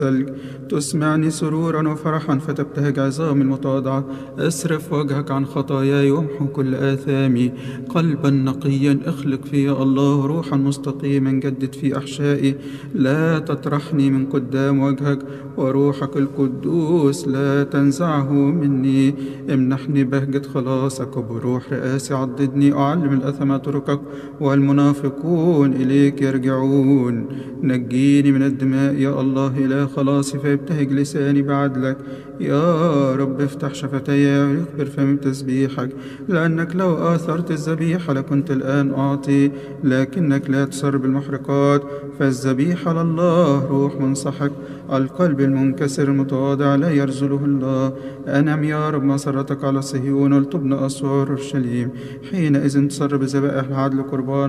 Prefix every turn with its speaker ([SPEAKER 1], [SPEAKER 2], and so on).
[SPEAKER 1] تسمعني سرورا وفرحا فتبتهج عظامي المتواضعة. اصرف وجهك عن خطاياي وامحو كل آثامي. قلبا نقيا اخلق في يا الله، روحا مستقيما جدد في أحشائي. لا تطرحني من قدام وجهك، وروحك القدوس لا تنزعه مني. امنحني بهجة خلاصك، وبروح رئاسي عضدني. أعلم الأثم طرقك، والمنافقون إليك يرجعون. نجيني من الدماء يا الله إله خلاصي، فيبتهج لساني بعدلك. يا رب افتح شفتي ويخبر فمي بتسبيحك، لأنك لو آثرت الذبيحة لكنت الآن أعطي، لكنك لا تسر بالمحرقات. فالذبيحة لله روح منسحق، القلب المنكسر المتواضع لا يرزله الله. أنم يا رب مسرتك على صهيون، ولتبنى أسوار أورشليم. حينئذ تسر بذبائح العدل قربان